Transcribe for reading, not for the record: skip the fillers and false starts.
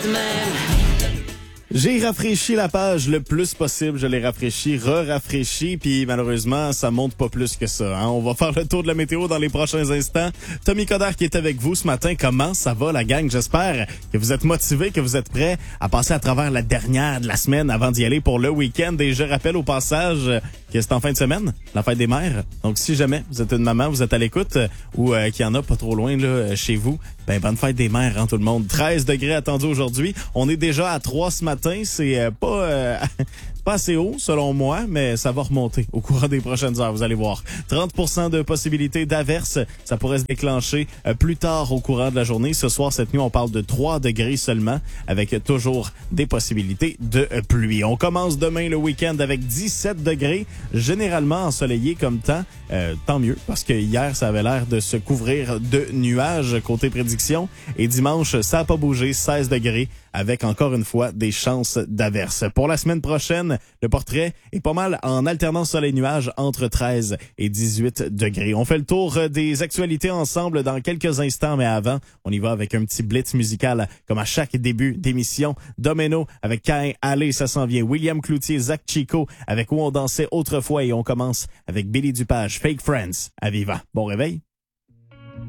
J'ai rafraîchi la page le plus possible. Je l'ai rafraîchi, re-rafraîchi, puis malheureusement, ça monte pas plus que ça. Hein? On va faire le tour de la météo dans les prochains instants. Tommy Coderre qui est avec vous ce matin. Comment ça va, la gang? J'espère que vous êtes motivés, que vous êtes prêts à passer à travers la dernière de la semaine avant d'y aller pour le week-end. Et je rappelle au passage que c'est en fin de semaine, la fête des mères. Donc, si jamais vous êtes une maman, vous êtes à l'écoute ou qu'il y en a pas trop loin là chez vous, ben bonne fête des mères, hein, tout le monde. 13 degrés attendus aujourd'hui. On est déjà à 3 ce matin. C'est pas assez haut, selon moi, mais ça va remonter au courant des prochaines heures, vous allez voir. 30% de possibilité d'averse, ça pourrait se déclencher plus tard au courant de la journée. Ce soir, cette nuit, on parle de 3 degrés seulement, avec toujours des possibilités de pluie. On commence demain le week-end avec 17 degrés, généralement ensoleillé comme temps. Tant mieux, parce que hier, ça avait l'air de se couvrir de nuages côté prédiction. Et dimanche, ça n'a pas bougé, 16 degrés, avec encore une fois des chances d'averse. Pour la semaine prochaine, le portrait est pas mal en alternance soleil-nuage entre 13 et 18 degrés. On fait le tour des actualités ensemble dans quelques instants, mais avant, on y va avec un petit blitz musical comme à chaque début d'émission. Domino avec Cain, Allez, ça s'en vient. William Cloutier, Zach Chico avec Où on dansait autrefois et on commence avec Billy Dupage, Fake Friends, à Viva. Bon réveil.